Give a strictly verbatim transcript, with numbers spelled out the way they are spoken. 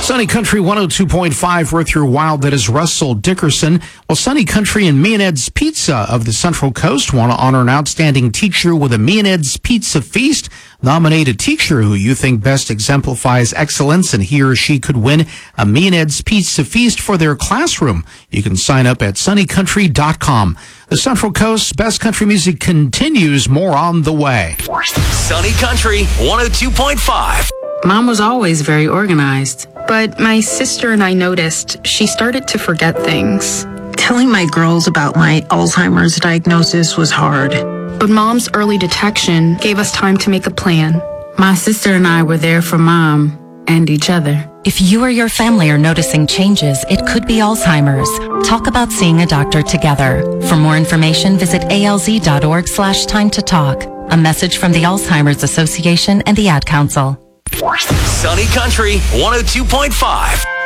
Sunny Country one oh two point five, worth your while. That is Russell Dickerson. Well, Sunny Country and Me and Ed's Pizza of the Central Coast want to honor an outstanding teacher with a Me and Ed's Pizza Feast. Nominate a teacher who you think best exemplifies excellence, and he or she could win a Me and Ed's Pizza Feast for their classroom. You can sign up at sunny country dot com. The Central Coast's best country music continues. More on the way. Sunny Country one oh two point five. Mom was always very organized. But my sister and I noticed she started to forget things. Telling my girls about my Alzheimer's diagnosis was hard. But Mom's early detection gave us time to make a plan. My sister and I were there for Mom and each other. If you or your family are noticing changes, it could be Alzheimer's. Talk about seeing a doctor together. For more information, visit alz.org slash time to talk. A message from the Alzheimer's Association and the Ad Council. Sunny Country one oh two point five.